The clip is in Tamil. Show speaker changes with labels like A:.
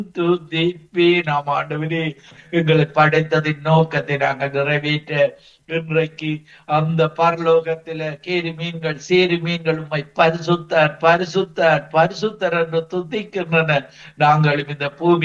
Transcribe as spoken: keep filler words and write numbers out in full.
A: துதிப்பே நாம் ஆண்டவரே எங்களை படைத்ததின் நோக்கத்தை நாங்கள் நிறைவேற்ற இன்றைக்கு அந்த பரலோகத்தில கேரி மீன்கள் சேரி மீன்கள் உம்மை பரிசுத்தர் பரிசுத்தர் பரிசுத்தர் என்று துதிக்கின்றன. நாங்களும் இந்த பூமி